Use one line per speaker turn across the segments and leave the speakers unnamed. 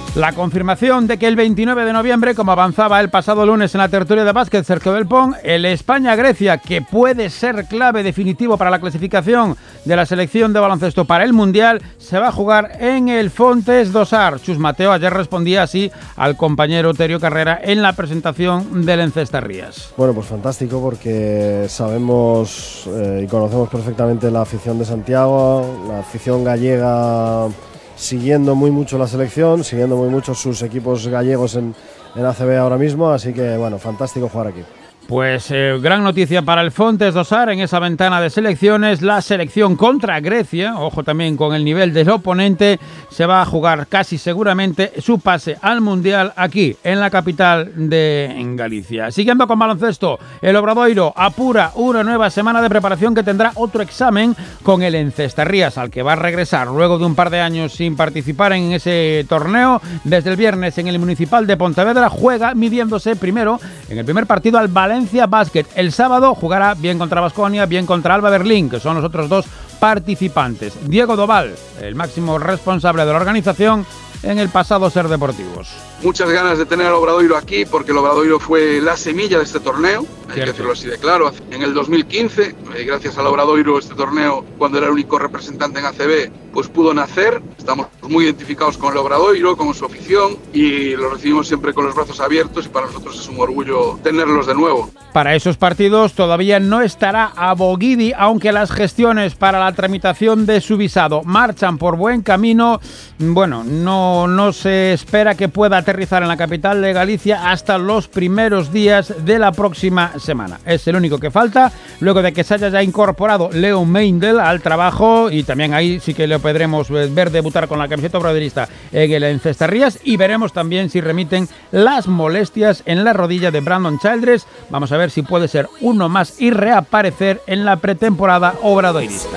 La confirmación de que el 29 de noviembre, como avanzaba el pasado lunes en la tertulia de básquet Sergio del Pont, el España-Grecia, que puede ser clave definitivo para la clasificación de la selección de baloncesto para el Mundial, se va a jugar en el Fontes d'Ossar. Chus Mateo ayer respondía así al compañero Terio Carrera en la presentación del Encestarrías.
Bueno, pues fantástico, porque sabemos y conocemos perfectamente la afición de Santiago, la afición gallega, siguiendo muy mucho la selección, siguiendo muy mucho sus equipos gallegos en ACB ahora mismo, así que bueno, fantástico jugar aquí.
Pues gran noticia para el Fontes d'Ossar en esa ventana de selecciones. La selección contra Grecia, ojo también con el nivel del oponente, se va a jugar casi seguramente su pase al Mundial aquí, en la capital de Galicia. Siguiendo con baloncesto, el Obradoiro apura una nueva semana de preparación que tendrá otro examen con el Encestarrías, al que va a regresar luego de un par de años sin participar en ese torneo. Desde el viernes en el Municipal de Pontevedra juega midiéndose primero en el primer partido al Valencia Basket. El sábado jugará bien contra Baskonia, bien contra Alba Berlín, que son los otros dos participantes. Diego Doval, el máximo responsable de la organización en el pasado Ser Deportivos.
Muchas ganas de tener al Obradoiro aquí, porque el Obradoiro fue la semilla de este torneo, hay que decirlo así de claro. En el 2015, gracias al Obradoiro, este torneo, cuando era el único representante en ACB, pues pudo nacer. Estamos muy identificados con el Obradoiro, con su afición, y lo recibimos siempre con los brazos abiertos, y para nosotros es un orgullo tenerlos de nuevo.
Para esos partidos todavía no estará Aboguidi, aunque las gestiones para la tramitación de su visado marchan por buen camino. Bueno, no se espera que pueda aterrizar en la capital de Galicia hasta los primeros días de la próxima semana. Es el único que falta, luego de que se haya ya incorporado Leo Meindl al trabajo, y también ahí sí que le podremos ver debutar con la camiseta obradoirista en el Encestarrías, y veremos también si remiten las molestias en la rodilla de Brandon Childress. Vamos a ver si puede ser uno más y reaparecer en la pretemporada obradoirista.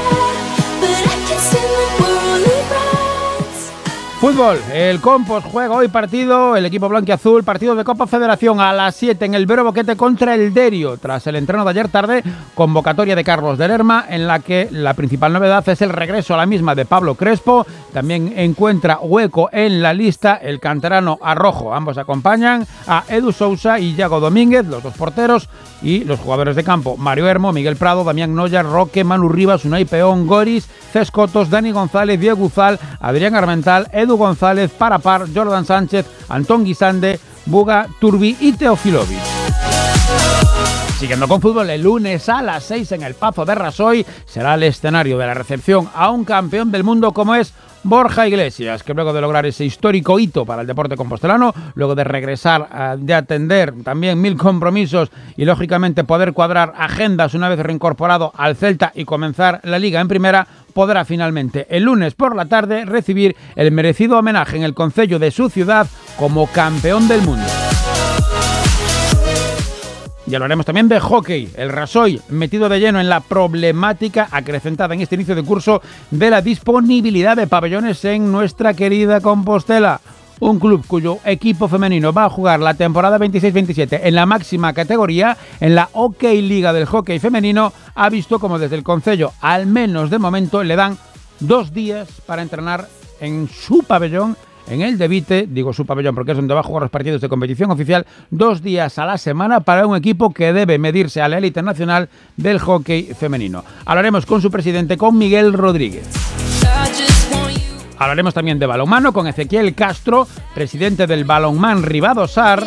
Fútbol, el Compos juega hoy partido, el equipo blanquiazul, partido de Copa Federación a las 7 en el Vero Boquete contra el Derio, tras el entreno de ayer tarde, convocatoria de Carlos de Lerma, en la que la principal novedad es el regreso a la misma de Pablo Crespo. También encuentra hueco en la lista el canterano Arrojo. Ambos acompañan a Edu Sousa y Iago Domínguez, los dos porteros, y los jugadores de campo: Mario Hermo, Miguel Prado, Damián Noya, Roque, Manu Rivas, Unai Peón, Goris, Cescotos, Dani González, Diego Uzal, Adrián Armental, Edu González, Parapar, Jordan Sánchez, Antón Guisande, Buga, Turbi y Teofilovic. Siguiendo con fútbol, el lunes a las 6 en el Pazo de Rasoy será el escenario de la recepción a un campeón del mundo como es Borja Iglesias, que luego de lograr ese histórico hito para el deporte compostelano, luego de regresar, de atender también 1000 compromisos y lógicamente poder cuadrar agendas una vez reincorporado al Celta y comenzar la Liga en primera, podrá finalmente el lunes por la tarde recibir el merecido homenaje en el concello de su ciudad como campeón del mundo. Y hablaremos también de hockey. El Rasoy metido de lleno en la problemática acrecentada en este inicio de curso de la disponibilidad de pabellones en nuestra querida Compostela. Un club cuyo equipo femenino va a jugar la temporada 26-27 en la máxima categoría, en la OK Liga del hockey femenino, ha visto como desde el concello, al menos de momento, le dan 2 días para entrenar en su pabellón, en el de Vite, digo su pabellón porque es donde va a jugar los partidos de competición oficial, 2 días a la semana para un equipo que debe medirse a la élite nacional del hockey femenino. Hablaremos con su presidente, con Miguel Rodríguez. Hablaremos también de balonmano con Ezequiel Castro, presidente del Balonmán Ribadosar.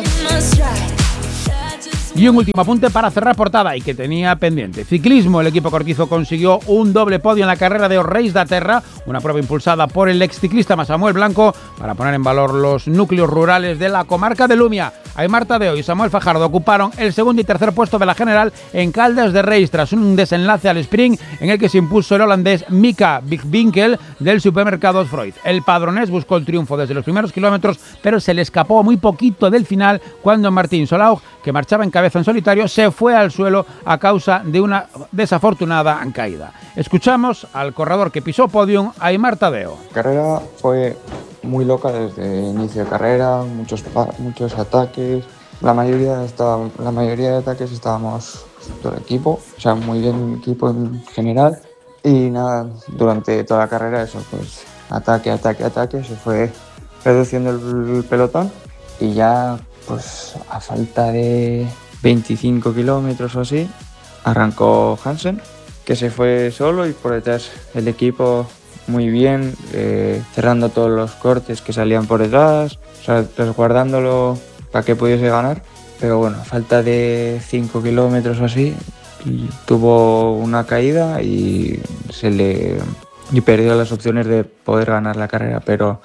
Y un último apunte para cerrar portada y que tenía pendiente. Ciclismo, el equipo cortizo consiguió un doble podio en la carrera de Os Reis da Terra, una prueba impulsada por el exciclista Samuel Blanco para poner en valor los núcleos rurales de la comarca de Lumia. Aimar Tadeo y Samuel Fajardo ocuparon el segundo y tercer puesto de la general en Caldas de Reis tras un desenlace al sprint en el que se impuso el holandés Mika Bigwinkel del supermercado Freud. El padronés buscó el triunfo desde los primeros kilómetros, pero se le escapó muy poquito del final cuando Martín Solao, que marchaba en cabeza en solitario, se fue al suelo a causa de una desafortunada caída. Escuchamos al corredor que pisó podium, Aimar Tadeo.
La carrera fue muy loca desde inicio de carrera, muchos ataques. La mayoría de ataques estábamos todo el equipo, o sea, muy bien el equipo en general. Y nada, durante toda la carrera eso, pues ataque, se fue reduciendo el pelotón y ya pues a falta de 25 kilómetros o así arrancó Hansen, que se fue solo y por detrás el equipo muy bien, cerrando todos los cortes que salían por detrás, o sea, resguardándolo para que pudiese ganar. Pero bueno, a falta de 5 kilómetros o así, tuvo una caída y perdió las opciones de poder ganar la carrera. Pero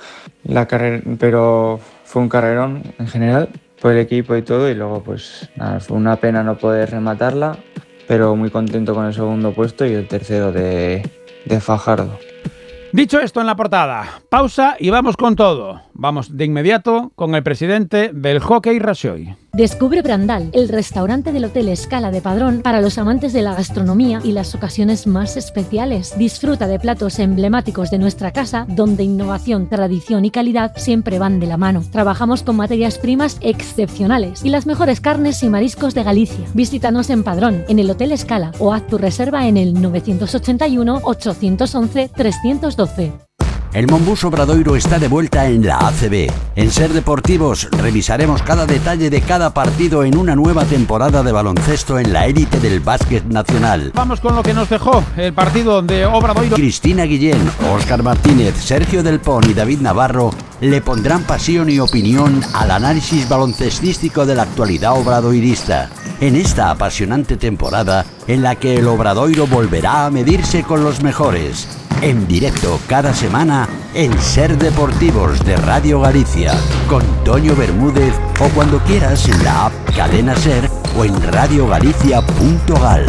fue un carrerón en general por el equipo y todo, y luego pues nada, fue una pena no poder rematarla, pero muy contento con el segundo puesto y el tercero de Fajardo.
Dicho esto en la portada, pausa y vamos con todo. Vamos de inmediato con el presidente del Hockey Rajoy.
Descubre Brandal, el restaurante del Hotel Escala de Padrón para los amantes de la gastronomía y las ocasiones más especiales. Disfruta de platos emblemáticos de nuestra casa, donde innovación, tradición y calidad siempre van de la mano. Trabajamos con materias primas excepcionales y las mejores carnes y mariscos de Galicia. Visítanos en Padrón, en el Hotel Escala, o haz tu reserva en el 981 811 312.
El Monbus Obradoiro está de vuelta en la ACB. En Ser Deportivos revisaremos cada detalle de cada partido en una nueva temporada de baloncesto en la élite del básquet nacional.
Vamos con lo que nos dejó el partido de Obradoiro.
Cristina Guillén, Óscar Martínez, Sergio Del Pon y David Navarro le pondrán pasión y opinión al análisis baloncestístico de la actualidad obradoirista. En esta apasionante temporada en la que el Obradoiro volverá a medirse con los mejores. En directo cada semana en Ser Deportivos de Radio Galicia, con Toño Bermúdez, o cuando quieras en la app Cadena Ser o en radiogalicia.gal.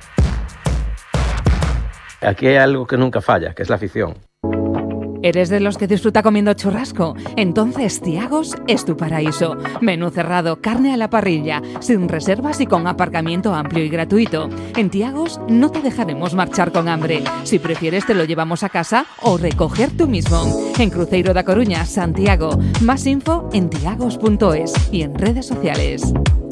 Aquí hay algo que nunca falla, que es la afición.
¿Eres de los que disfruta comiendo churrasco? Entonces Thiagos es tu paraíso. Menú cerrado, carne a la parrilla, sin reservas y con aparcamiento amplio y gratuito. En Thiagos no te dejaremos marchar con hambre. Si prefieres te lo llevamos a casa o recoger tú mismo. En Cruzeiro da Coruña, Santiago. Más info en thiagos.es y en redes sociales.